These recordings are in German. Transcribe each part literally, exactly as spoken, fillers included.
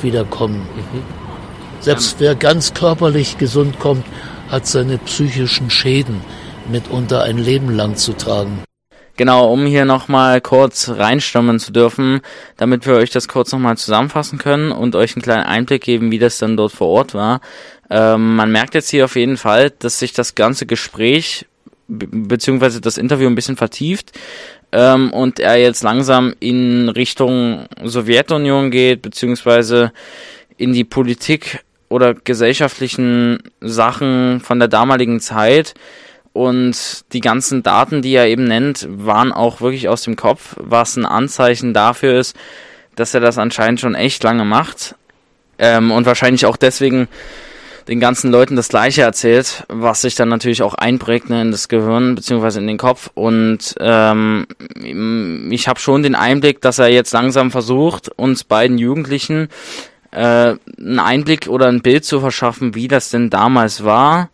wieder kommen. Mhm. Selbst wer ganz körperlich gesund kommt, hat seine psychischen Schäden mitunter ein Leben lang zu tragen. Genau, um hier nochmal kurz reinstimmen zu dürfen, damit wir euch das kurz nochmal zusammenfassen können und euch einen kleinen Einblick geben, wie das dann dort vor Ort war. Ähm, man merkt jetzt hier auf jeden Fall, dass sich das ganze Gespräch be- beziehungsweise das Interview ein bisschen vertieft ähm, und er jetzt langsam in Richtung Sowjetunion geht, beziehungsweise in die Politik oder gesellschaftlichen Sachen von der damaligen Zeit. Und die ganzen Daten, die er eben nennt, waren auch wirklich aus dem Kopf, was ein Anzeichen dafür ist, dass er das anscheinend schon echt lange macht. Ähm, und wahrscheinlich auch deswegen den ganzen Leuten das Gleiche erzählt, was sich dann natürlich auch einprägt, ne, in das Gehirn beziehungsweise in den Kopf. Und ähm, ich habe schon den Einblick, dass er jetzt langsam versucht, uns beiden Jugendlichen äh, einen Einblick oder ein Bild zu verschaffen, wie das denn damals war.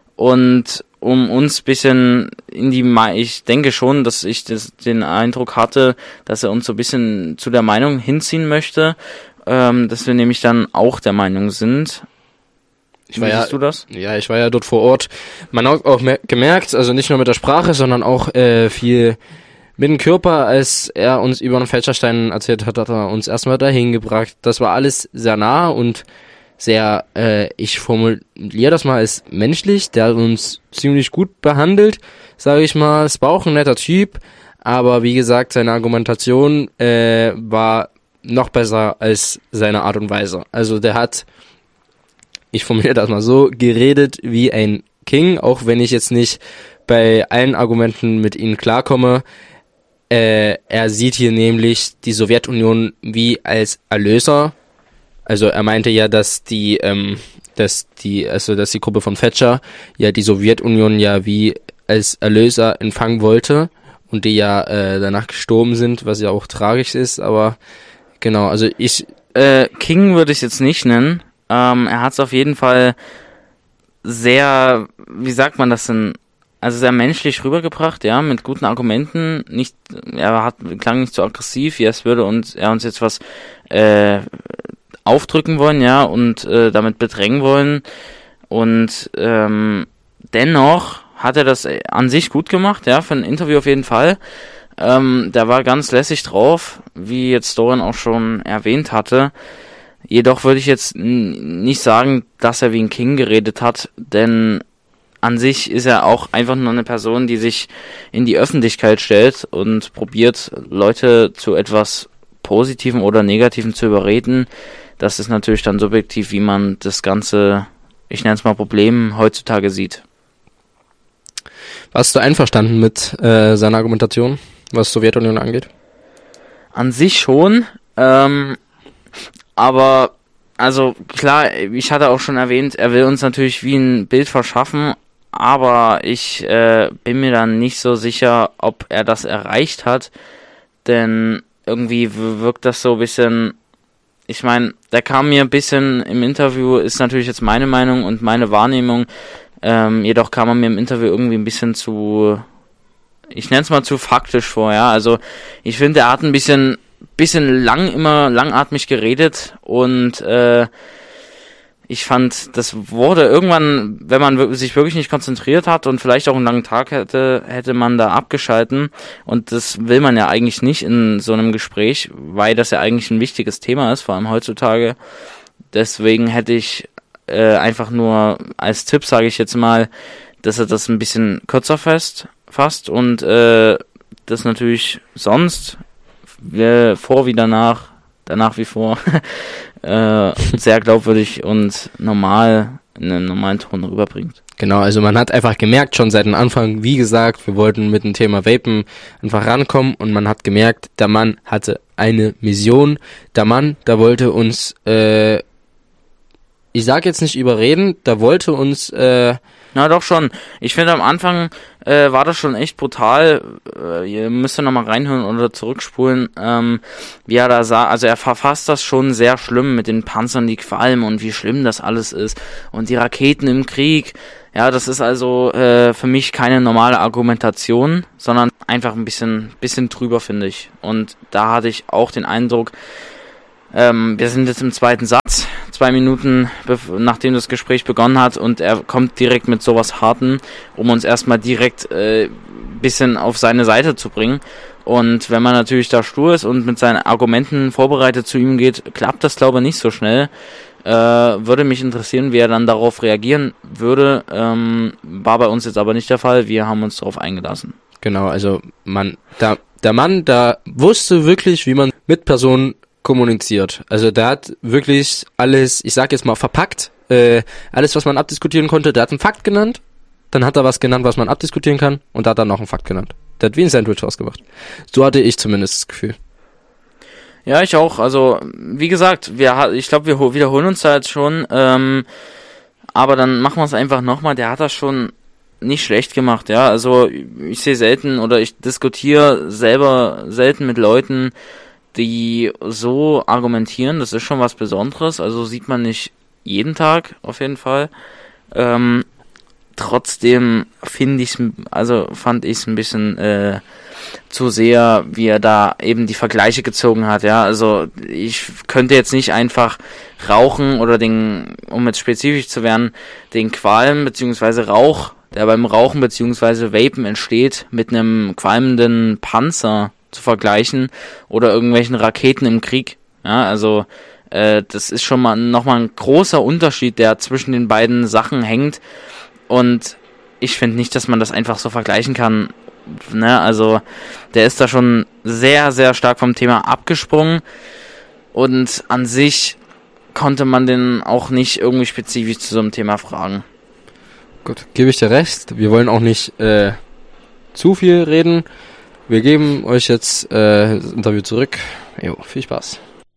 Und um uns ein bisschen in die, ich denke schon, dass ich das, den Eindruck hatte, dass er uns so ein bisschen zu der Meinung hinziehen möchte, ähm, dass wir nämlich dann auch der Meinung sind. Ich war Wie ja, siehst du das? Ja, ich war ja dort vor Ort. Man hat auch mer- gemerkt, also nicht nur mit der Sprache, sondern auch äh, viel mit dem Körper, als er uns über den Felscherstein erzählt hat, hat er uns erstmal dahin gebracht. Das war alles sehr nah und sehr, äh, ich formuliere das mal als menschlich, der hat uns ziemlich gut behandelt, sage ich mal. Es war auch ein netter Typ, aber wie gesagt, seine Argumentation äh, war noch besser als seine Art und Weise. Also der hat, ich formuliere das mal so, geredet wie ein King, auch wenn ich jetzt nicht bei allen Argumenten mit ihm klarkomme. Äh, er sieht hier nämlich die Sowjetunion wie als Erlöser. Also er meinte ja, dass die, ähm, dass die, also dass die Gruppe von Thatcher ja die Sowjetunion ja wie als Erlöser empfangen wollte und die ja äh, danach gestorben sind, was ja auch tragisch ist, aber genau, also ich... Äh, King würde ich jetzt nicht nennen. Ähm, er hat es auf jeden Fall sehr, wie sagt man das denn, also sehr menschlich rübergebracht, ja, mit guten Argumenten. Nicht, er hat klang nicht so aggressiv, wie es würde uns, er uns jetzt was äh, aufdrücken wollen, ja, und äh, damit bedrängen wollen. Und ähm, dennoch hat er das an sich gut gemacht, ja, für ein Interview auf jeden Fall. Ähm, der war ganz lässig drauf, wie jetzt Doran auch schon erwähnt hatte. Jedoch würde ich jetzt n- nicht sagen, dass er wie ein King geredet hat, denn an sich ist er auch einfach nur eine Person, die sich in die Öffentlichkeit stellt und probiert, Leute zu etwas Positivem oder Negativem zu überreden. Das ist natürlich dann subjektiv, wie man das ganze, ich nenne es mal Problem, heutzutage sieht. Warst du einverstanden mit äh, seiner Argumentation, was Sowjetunion angeht? An sich schon, ähm, aber, also klar, ich hatte auch schon erwähnt, er will uns natürlich wie ein Bild verschaffen, aber ich äh, bin mir dann nicht so sicher, ob er das erreicht hat, denn irgendwie wirkt das so ein bisschen, ich meine, der kam mir ein bisschen im Interview, ist natürlich jetzt meine Meinung und meine Wahrnehmung, ähm, jedoch kam er mir im Interview irgendwie ein bisschen zu, ich nenne es mal zu faktisch vor, ja, also ich finde, er hat ein bisschen, bisschen lang, immer langatmig geredet und äh, ich fand, das wurde irgendwann, wenn man sich wirklich nicht konzentriert hat und vielleicht auch einen langen Tag hätte, hätte man da abgeschalten. Und das will man ja eigentlich nicht in so einem Gespräch, weil das ja eigentlich ein wichtiges Thema ist, vor allem heutzutage. Deswegen hätte ich äh, einfach nur als Tipp, sage ich jetzt mal, dass er das ein bisschen kürzer fest, fasst und äh, das natürlich sonst, äh, vor wie danach, danach wie vor, äh, sehr glaubwürdig und normal in einem normalen Ton rüberbringt. Genau, also man hat einfach gemerkt, schon seit dem Anfang, wie gesagt, wir wollten mit dem Thema Vapen einfach rankommen und man hat gemerkt, der Mann hatte eine Mission. Der Mann, der wollte uns, äh, ich sag jetzt nicht überreden, der wollte uns, äh, Na doch schon. Ich finde am Anfang äh, war das schon echt brutal. Äh, ihr müsst ja nochmal reinhören oder zurückspulen, ähm, wie er da sah. Also er verfasst das schon sehr schlimm mit den Panzern, die qualmen und wie schlimm das alles ist. Und die Raketen im Krieg. Ja, das ist also äh, für mich keine normale Argumentation, sondern einfach ein bisschen, bisschen drüber, finde ich. Und da hatte ich auch den Eindruck, ähm, wir sind jetzt im zweiten Satz, zwei Minuten bev- nachdem das Gespräch begonnen hat und er kommt direkt mit sowas Harten, um uns erstmal direkt äh, bisschen auf seine Seite zu bringen. Und wenn man natürlich da stur ist und mit seinen Argumenten vorbereitet zu ihm geht, klappt das, glaube ich, nicht so schnell. Äh, würde mich interessieren, wie er dann darauf reagieren würde. Ähm, war bei uns jetzt aber nicht der Fall. Wir haben uns darauf eingelassen. Genau, also man, da, der Mann, da wusste wirklich, wie man mit Personen kommuniziert. Also der hat wirklich alles, ich sag jetzt mal verpackt, äh, alles, was man abdiskutieren konnte. Der hat einen Fakt genannt, dann hat er was genannt, was man abdiskutieren kann, und da hat er noch einen Fakt genannt. Der hat wie ein Sandwich rausgebracht. So hatte ich zumindest das Gefühl. Ja, ich auch. Also, wie gesagt, wir, ich glaube, wir ho- wiederholen uns da jetzt schon. Ähm, aber dann machen wir es einfach nochmal. Der hat das schon nicht schlecht gemacht, ja. Also, ich sehe selten oder ich diskutiere selber selten mit Leuten, die so argumentieren. Das ist schon was Besonderes. Also, sieht man nicht jeden Tag, auf jeden Fall. Ähm, trotzdem finde ich, also fand ich es ein bisschen äh, zu sehr, wie er da eben die Vergleiche gezogen hat, ja, also ich könnte jetzt nicht einfach rauchen oder den, um jetzt spezifisch zu werden, den Qualm beziehungsweise Rauch, der beim Rauchen beziehungsweise Vapen entsteht, mit einem qualmenden Panzer zu vergleichen oder irgendwelchen Raketen im Krieg, ja, also äh, das ist schon mal nochmal ein großer Unterschied, der zwischen den beiden Sachen hängt. Und ich finde nicht, dass man das einfach so vergleichen kann. Ne? Also der ist da schon sehr, sehr stark vom Thema abgesprungen. Und an sich konnte man den auch nicht irgendwie spezifisch zu so einem Thema fragen. Gut, gebe ich dir recht. Wir wollen auch nicht äh, zu viel reden. Wir geben euch jetzt äh, das Interview zurück. Jo, viel Spaß.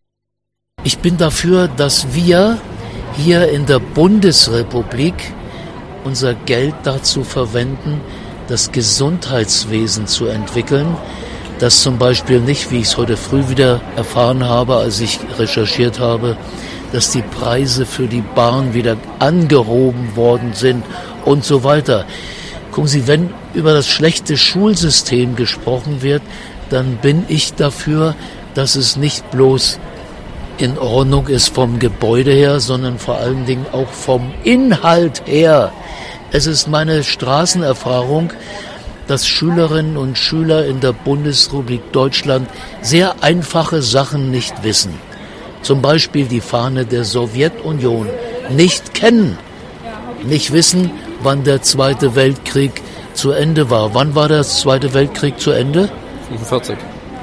Ich bin dafür, dass wir hier in der Bundesrepublik unser Geld dazu verwenden, das Gesundheitswesen zu entwickeln, das zum Beispiel nicht, wie ich es heute früh wieder erfahren habe, als ich recherchiert habe, dass die Preise für die Bahn wieder angehoben worden sind und so weiter. Gucken Sie, wenn über das schlechte Schulsystem gesprochen wird, dann bin ich dafür, dass es nicht bloß in Ordnung ist vom Gebäude her, sondern vor allen Dingen auch vom Inhalt her. Es ist meine Straßenerfahrung, dass Schülerinnen und Schüler in der Bundesrepublik Deutschland sehr einfache Sachen nicht wissen. Zum Beispiel die Fahne der Sowjetunion nicht kennen, nicht wissen, wann der Zweite Weltkrieg zu Ende war. Wann war der Zweite Weltkrieg zu Ende? fünfundvierzig.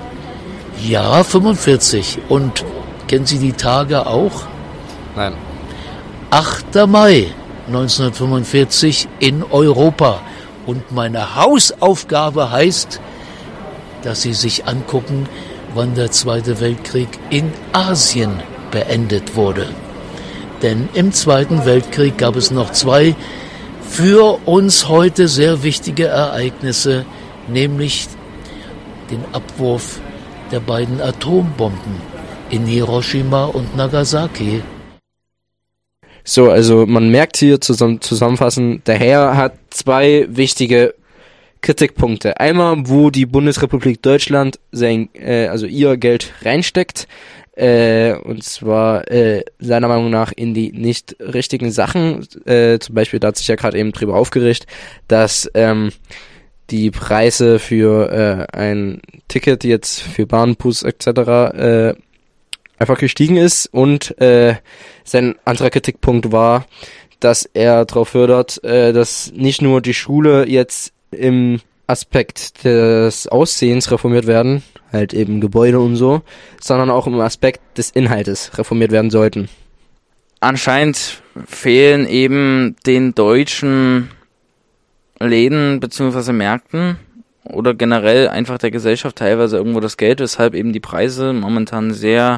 Ja, fünfundvierzig. Und kennen Sie die Tage auch? Nein. achter Mai neunzehnhundertfünfundvierzig in Europa. Und meine Hausaufgabe heißt, dass Sie sich angucken, wann der Zweite Weltkrieg in Asien beendet wurde. Denn im Zweiten Weltkrieg gab es noch zwei für uns heute sehr wichtige Ereignisse, nämlich den Abwurf der beiden Atombomben in Hiroshima und Nagasaki. So, also man merkt hier zusammen, zusammenfassend, der Herr hat zwei wichtige Kritikpunkte. Einmal, wo die Bundesrepublik Deutschland sein, äh, also ihr Geld reinsteckt, äh, und zwar äh, seiner Meinung nach in die nicht richtigen Sachen. Äh, zum Beispiel, da hat sich ja gerade eben drüber aufgeregt, dass ähm, die Preise für äh, ein Ticket jetzt für Bahn, Bus et cetera äh, einfach gestiegen ist, und äh, sein anderer Kritikpunkt war, dass er darauf fördert, äh, dass nicht nur die Schule jetzt im Aspekt des Aussehens reformiert werden, halt eben Gebäude und so, sondern auch im Aspekt des Inhaltes reformiert werden sollten. Anscheinend fehlen eben den deutschen Läden bzw. Märkten oder generell einfach der Gesellschaft teilweise irgendwo das Geld, weshalb eben die Preise momentan sehr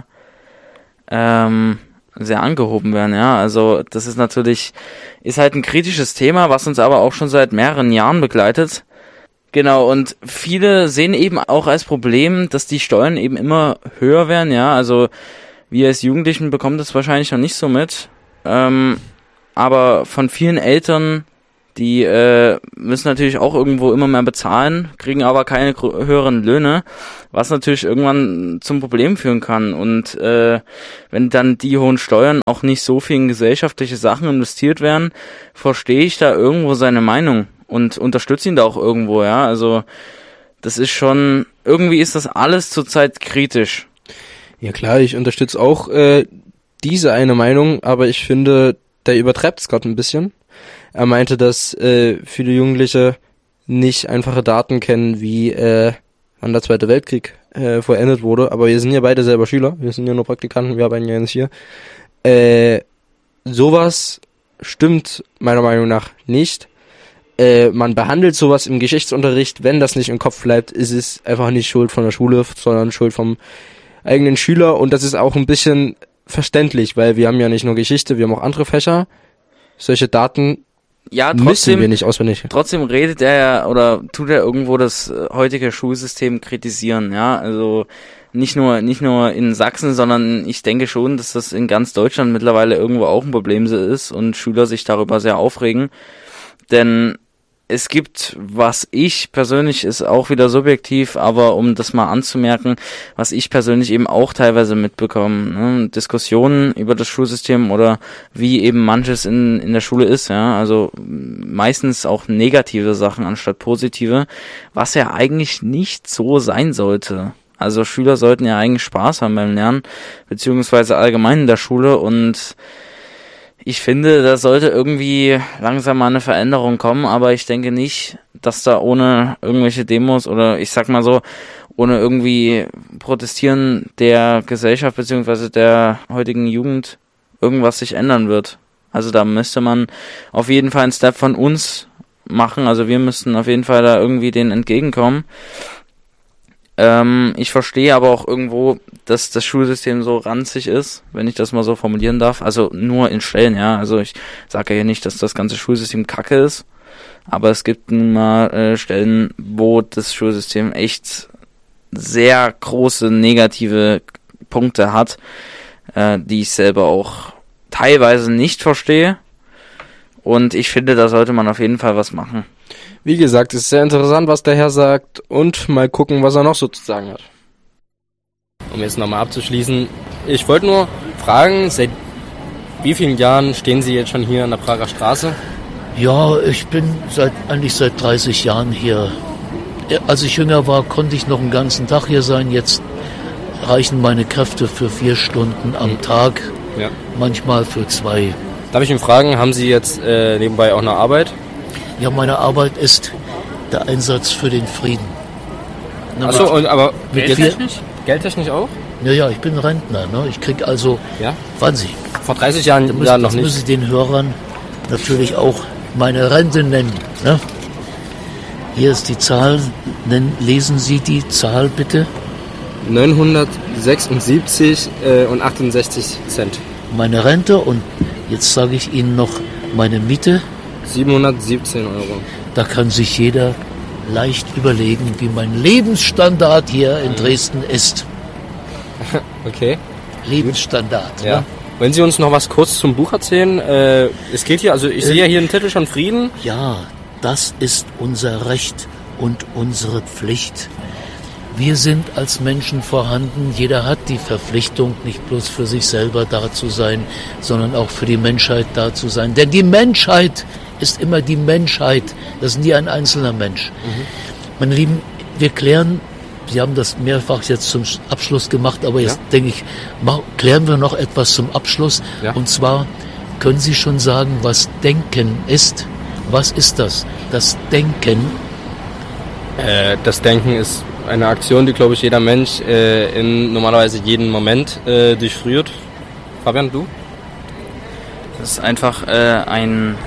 ähm, sehr angehoben werden, ja, also das ist natürlich, ist halt ein kritisches Thema, was uns aber auch schon seit mehreren Jahren begleitet. Genau, und viele sehen eben auch als Problem, dass die Steuern eben immer höher werden, ja, also wir als Jugendlichen bekommen das wahrscheinlich noch nicht so mit, ähm, aber von vielen Eltern Die äh, müssen natürlich auch irgendwo immer mehr bezahlen, kriegen aber keine gr- höheren Löhne, was natürlich irgendwann zum Problem führen kann. Und äh, wenn dann die hohen Steuern auch nicht so viel in gesellschaftliche Sachen investiert werden, verstehe ich da irgendwo seine Meinung und unterstütze ihn da auch irgendwo, ja. Also das ist schon, irgendwie ist das alles zurzeit kritisch. Ja klar, ich unterstütze auch äh, diese eine Meinung, aber ich finde, der übertreibt es gerade ein bisschen. Er meinte, dass äh, viele Jugendliche nicht einfache Daten kennen, wie äh, wann der Zweite Weltkrieg äh, vollendet wurde. Aber wir sind ja beide selber Schüler, wir sind ja nur Praktikanten, wir arbeiten ja nicht hier. Äh, sowas stimmt meiner Meinung nach nicht. Äh, man behandelt sowas im Geschichtsunterricht, wenn das nicht im Kopf bleibt, ist es einfach nicht Schuld von der Schule, sondern Schuld vom eigenen Schüler. Und das ist auch ein bisschen verständlich, weil wir haben ja nicht nur Geschichte, wir haben auch andere Fächer. Solche Daten Ja, müssen trotzdem, wir nicht auswendig. trotzdem redet er ja oder tut er irgendwo das äh, heutige Schulsystem kritisieren, ja, also nicht nur nicht nur in Sachsen, sondern ich denke schon, dass das in ganz Deutschland mittlerweile irgendwo auch ein Problem ist und Schüler sich darüber sehr aufregen, denn es gibt, was ich persönlich, ist auch wieder subjektiv, aber um das mal anzumerken, was ich persönlich eben auch teilweise mitbekomme, ne, Diskussionen über das Schulsystem oder wie eben manches in in der Schule ist, ja, also meistens auch negative Sachen anstatt positive, was ja eigentlich nicht so sein sollte. Also Schüler sollten ja eigentlich Spaß haben beim Lernen, beziehungsweise allgemein in der Schule, und ich finde, da sollte irgendwie langsam mal eine Veränderung kommen, aber ich denke nicht, dass da ohne irgendwelche Demos oder ich sag mal so, ohne irgendwie Protestieren der Gesellschaft beziehungsweise der heutigen Jugend irgendwas sich ändern wird. Also da müsste man auf jeden Fall einen Step von uns machen, also wir müssten auf jeden Fall da irgendwie denen entgegenkommen. Ähm, ich verstehe aber auch irgendwo, dass das Schulsystem so ranzig ist, wenn ich das mal so formulieren darf. Also nur in Stellen, ja. Also ich sage ja hier nicht, dass das ganze Schulsystem kacke ist, aber es gibt nun mal äh, Stellen, wo das Schulsystem echt sehr große negative Punkte hat, äh, die ich selber auch teilweise nicht verstehe. Und ich finde, da sollte man auf jeden Fall was machen. Wie gesagt, es ist sehr interessant, was der Herr sagt, und mal gucken, was er noch so zu sagen hat. Um jetzt nochmal abzuschließen, ich wollte nur fragen, seit wie vielen Jahren stehen Sie jetzt schon hier an der Prager Straße? Ja, ich bin seit eigentlich seit dreißig Jahren hier. Als ich jünger war, konnte ich noch einen ganzen Tag hier sein. Jetzt reichen meine Kräfte für vier Stunden am Tag, Ja. manchmal für zwei. Darf ich ihn fragen, haben Sie jetzt äh, nebenbei auch eine Arbeit? Ja, meine Arbeit ist der Einsatz für den Frieden. Na, Achso, und aber mit geldtechnisch? Geldtechnisch auch? Ja, ja, ich bin Rentner. Ne? Ich krieg also, Ja. wann Sie, Vor dreißig Jahren da muss, ja, noch das muss nicht. ich den Hörern natürlich auch meine Rente nennen. Ne? Hier ist die Zahl. Nennen, lesen Sie die Zahl bitte. neunhundertsechsundsiebzig äh, und achtundsechzig Cent. Meine Rente, und jetzt sage ich Ihnen noch meine Miete. siebenhundertsiebzehn Euro. Da kann sich jeder leicht überlegen, wie mein Lebensstandard hier in Dresden ist. Okay. Lebensstandard. Ja. Ne? Wollen Sie uns noch was kurz zum Buch erzählen? Äh, es geht hier, also ich sehe ja hier einen Titel schon, Frieden. Ja, das ist unser Recht und unsere Pflicht. Wir sind als Menschen vorhanden. Jeder hat die Verpflichtung, nicht bloß für sich selber da zu sein, sondern auch für die Menschheit da zu sein. Denn die Menschheit ist immer die Menschheit. Das ist nie ein einzelner Mensch. Mhm. Meine Lieben, wir klären, Sie haben das mehrfach jetzt zum Abschluss gemacht, aber jetzt ja. denke ich, mach, klären wir noch etwas zum Abschluss. Ja. Und zwar, können Sie schon sagen, was Denken ist? Was ist das? Das Denken? Äh, das Denken ist eine Aktion, die, glaube ich, jeder Mensch äh, in normalerweise jeden Moment äh, durchführt. Fabian, du? Das ist einfach äh, ein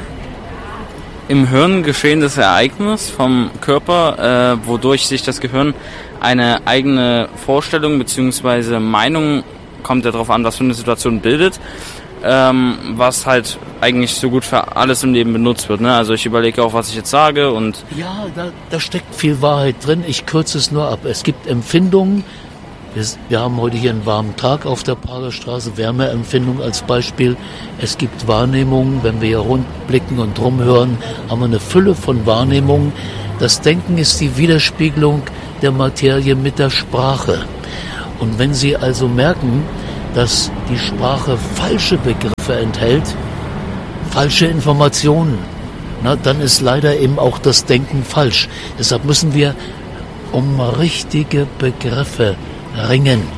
im Hirn geschehendes Ereignis vom Körper, äh, wodurch sich das Gehirn eine eigene Vorstellung bzw. Meinung, kommt ja darauf an, was für eine Situation bildet, ähm, was halt eigentlich so gut für alles im Leben benutzt wird. Ne? Also ich überlege auch, was ich jetzt sage, und ja, da, da steckt viel Wahrheit drin. Ich kürze es nur ab. Es gibt Empfindungen, Wir, wir haben heute hier einen warmen Tag auf der Prager Straße, Wärmeempfindung als Beispiel. Es gibt Wahrnehmungen, wenn wir hier rundblicken und rumhören, haben wir eine Fülle von Wahrnehmungen. Das Denken ist die Widerspiegelung der Materie mit der Sprache. Und wenn Sie also merken, dass die Sprache falsche Begriffe enthält, falsche Informationen, na, dann ist leider eben auch das Denken falsch. Deshalb müssen wir um richtige Begriffe ringen.